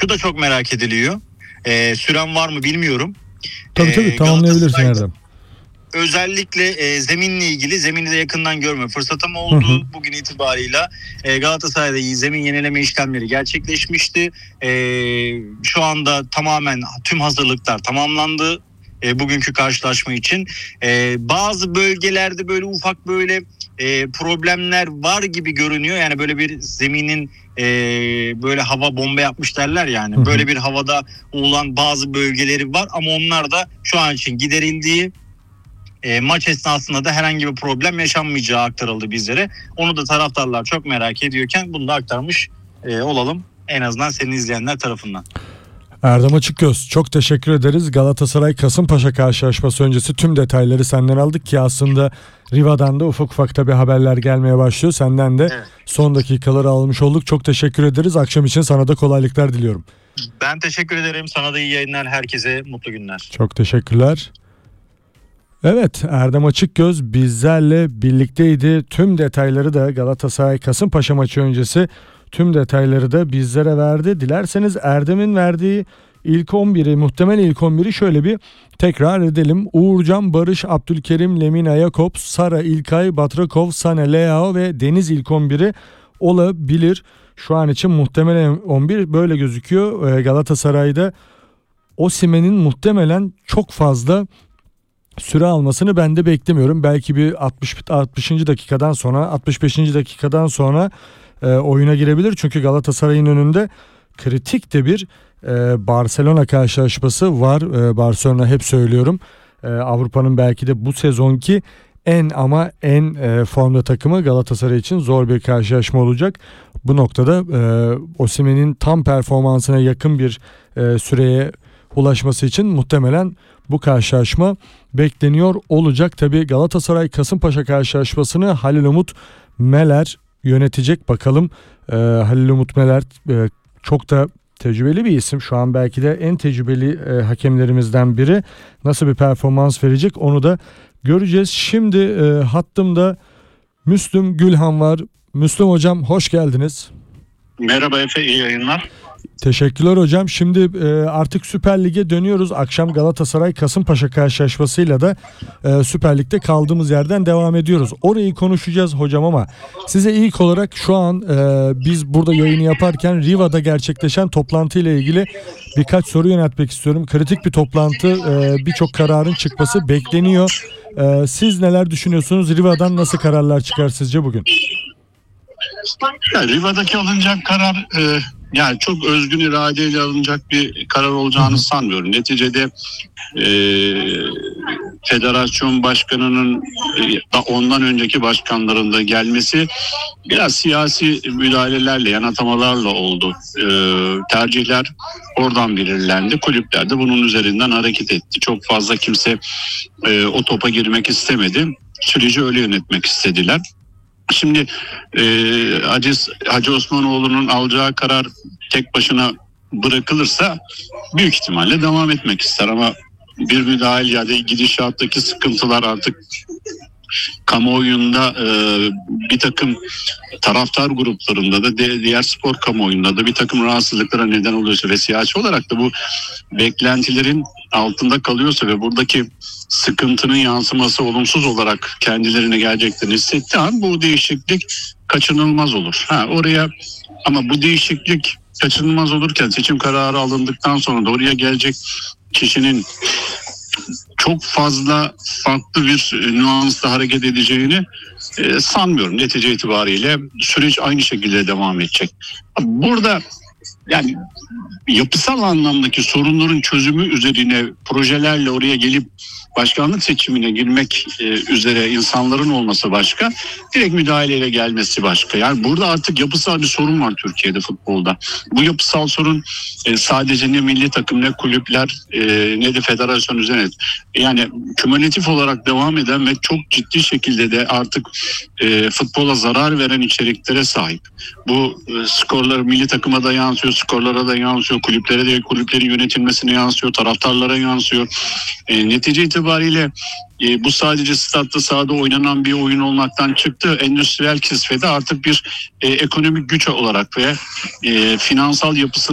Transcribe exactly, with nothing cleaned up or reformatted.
şu da çok merak ediliyor. E, süren var mı bilmiyorum. Tabii tabii E, tamamlayabilirsin Erdem. Özellikle e, zeminle ilgili, zemini de yakından görme fırsatım oldu. Hı hı. Bugün itibarıyla e, Galatasaray'da zemin yenileme işlemleri gerçekleşmişti. E, şu anda tamamen tüm hazırlıklar tamamlandı e, bugünkü karşılaşma için. E, bazı bölgelerde böyle ufak böyle e, problemler var gibi görünüyor. Yani böyle bir zeminin e, böyle hava bomba yapmış derler yani. Hı hı. Böyle bir havada olan bazı bölgeleri var ama onlar da şu an için giderildiği, E, maç esnasında da herhangi bir problem yaşanmayacağı aktarıldı bizlere. Onu da taraftarlar çok merak ediyorken bunu da aktarmış e, olalım. En azından seni izleyenler tarafından. Erdem Açıkgöz, çok teşekkür ederiz. Galatasaray Kasımpaşa karşılaşması öncesi tüm detayları senden aldık ki aslında Riva'dan da ufak ufak tabii haberler gelmeye başlıyor. Senden de evet, son dakikaları almış olduk. Çok teşekkür ederiz. Akşam için sana da kolaylıklar diliyorum. Ben teşekkür ederim. Sana da iyi yayınlar. Herkese mutlu günler. Çok teşekkürler. Evet, Erdem Açıkgöz bizlerle birlikteydi. Tüm detayları da Galatasaray Kasımpaşa maçı öncesi tüm detayları da bizlere verdi. Dilerseniz Erdem'in verdiği ilk on biri, muhtemel ilk on biri şöyle bir tekrar edelim. Uğurcan, Barış, Abdülkerim, Lemina, Yakup, Sara, İlkay, Batrakov, Sane, Leao ve Deniz ilk on biri olabilir. Şu an için muhtemel on bir böyle gözüküyor. Galatasaray'da Osimhen'in muhtemelen çok fazla süre almasını ben de beklemiyorum. Belki bir altmış altmışıncı dakikadan sonra, altmış beşinci dakikadan sonra e, oyuna girebilir. Çünkü Galatasaray'ın önünde kritik de bir e, Barcelona karşılaşması var. E, Barcelona hep söylüyorum. E, Avrupa'nın belki de bu sezonki en ama en e, formda takımı. Galatasaray için zor bir karşılaşma olacak. Bu noktada e, Osimhen'in tam performansına yakın bir e, süreye ulaşması için muhtemelen bu karşılaşma bekleniyor olacak. Tabii Galatasaray Kasımpaşa karşılaşmasını Halil Umut Meler yönetecek. Bakalım e, Halil Umut Meler e, çok da tecrübeli bir isim. Şu an belki de en tecrübeli e, hakemlerimizden biri. Nasıl bir performans verecek onu da göreceğiz. Şimdi e, hattımda Müslüm Gülhan var. Müslüm hocam hoş geldiniz. Merhaba Efe, iyi yayınlar. Teşekkürler hocam. Şimdi e, artık Süper Lig'e dönüyoruz. Akşam Galatasaray Kasımpaşa karşılaşmasıyla da e, Süper Lig'de kaldığımız yerden devam ediyoruz. Orayı konuşacağız hocam ama size ilk olarak şu an e, biz burada yayını yaparken Riva'da gerçekleşen toplantı ile ilgili birkaç soru yöneltmek istiyorum. Kritik bir toplantı, e, birçok kararın çıkması bekleniyor. E, siz neler düşünüyorsunuz? Riva'dan nasıl kararlar çıkar sizce bugün? Ya, Riva'daki alınacak karar e, yani çok özgün iradeyle alınacak bir karar olacağını sanmıyorum. Neticede e, federasyon başkanının e, ondan önceki başkanların da gelmesi biraz siyasi müdahalelerle, yanatamalarla oldu. E, tercihler oradan belirlendi. Kulüpler de bunun üzerinden hareket etti. Çok fazla kimse e, o topa girmek istemedi. Süreci öyle yönetmek istediler. Şimdi e, Hacı, Hacı Osmanoğlu'nun alacağı karar tek başına bırakılırsa büyük ihtimalle devam etmek ister ama bir müdahale ya da gidişattaki sıkıntılar artık kamuoyunda e, bir takım taraftar gruplarında da diğer spor kamuoyunda da bir takım rahatsızlıklara neden oluyorsa ve siyasi olarak da bu beklentilerin altında kalıyorsa ve buradaki sıkıntının yansıması olumsuz olarak kendilerine geleceklerini hissettiği an bu değişiklik kaçınılmaz olur. Ha, oraya ama bu değişiklik kaçınılmaz olurken seçim kararı alındıktan sonra da oraya gelecek kişinin çok fazla farklı bir nüansla hareket edeceğini e, sanmıyorum. Netice itibariyle süreç aynı şekilde devam edecek. Burada yani yapısal anlamdaki sorunların çözümü üzerine projelerle oraya gelip başkanlık seçimine girmek e, üzere insanların olması başka, direkt müdahaleyle gelmesi başka. Yani burada artık yapısal bir sorun var Türkiye'de futbolda. Bu yapısal sorun e, sadece ne milli takım, ne kulüpler, e, ne de federasyon üzerine. Yani kümülatif olarak devam eden ve çok ciddi şekilde de artık e, futbola zarar veren içeriklere sahip. Bu e, skorlar milli takıma da yansıyor, skorlara da yansıyor, kulüplere de, kulüplerin yönetilmesine yansıyor, taraftarlara yansıyor. E, netice itibariyle e, bu sadece statta sahada oynanan bir oyun olmaktan çıktı. Endüstriyel kisvede artık bir e, ekonomik güç olarak ve e, finansal yapısı